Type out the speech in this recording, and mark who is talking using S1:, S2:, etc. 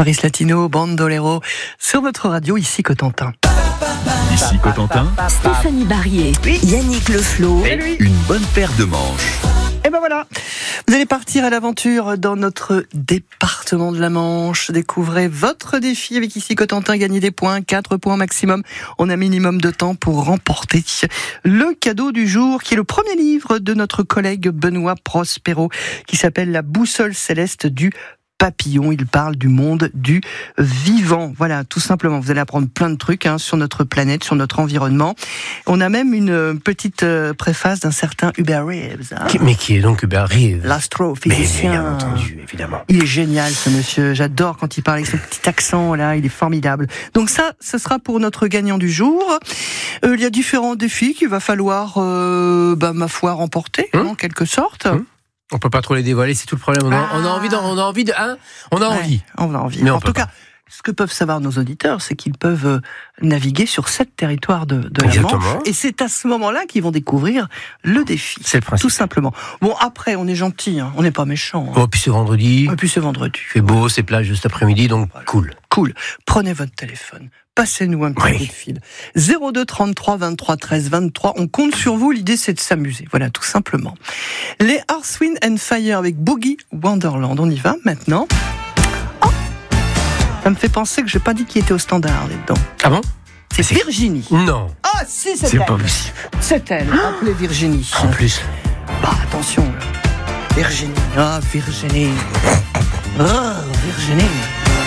S1: Paris Latino, Bandolero, sur votre radio, ici Cotentin.
S2: Ici Cotentin,
S3: Stéphanie Barrier, Yannick Le Flow,
S2: une bonne paire de manches.
S1: Et ben voilà, vous allez partir à l'aventure dans notre département de la Manche. Découvrez votre défi avec ici Cotentin, gagnez des points, 4 points maximum. On a minimum de temps pour remporter le cadeau du jour, qui est le premier livre de notre collègue Benoît Prospero, qui s'appelle La boussole céleste du papillon. Il parle du monde du vivant. Voilà, tout simplement. Vous allez apprendre plein de trucs sur notre planète, sur notre environnement. On a même une petite préface d'un certain Hubert Reeves.
S4: Mais qui est donc Hubert Reeves?
S1: L'astrophysicien.
S4: Mais bien entendu, évidemment.
S1: Il est génial, ce monsieur. J'adore quand il parle avec son petit accent, là. Il est formidable. Donc ça, ce sera pour notre gagnant du jour. Il y a différents défis qu'il va falloir, ma foi, remporter, en quelque sorte.
S4: On peut pas trop les dévoiler, c'est tout le problème. On a envie. Mais
S1: en tout cas, ce que peuvent savoir nos auditeurs, c'est qu'ils peuvent naviguer sur 7 territoires de la Manche. Et c'est à ce moment-là qu'ils vont découvrir le défi.
S4: C'est le principe.
S1: Tout simplement. Bon, après, on est gentil, on n'est pas méchant.
S4: Bon, puis c'est vendredi.
S1: Et puis c'est vendredi.
S4: Il fait beau, c'est plage juste après-midi, donc voilà.
S1: Cool. Prenez votre téléphone. Passez-nous un petit coup de fil. 02 33 23 13 23. On compte sur vous. L'idée, c'est de s'amuser. Voilà, tout simplement. Les Earth, Wind and Fire avec Boogie Wonderland. On y va maintenant. Oh, ça me fait penser que j'ai pas dit qui était au standard là-dedans.
S4: Ah bon?
S1: C'est Virginie.
S4: Non.
S1: Ah si, c'est
S4: C'est
S1: elle.
S4: pas possible.
S1: C'est elle. Appelez Virginie.
S4: En plus.
S1: Attention. Là. Virginie. Ah, Virginie. Oh, Virginie.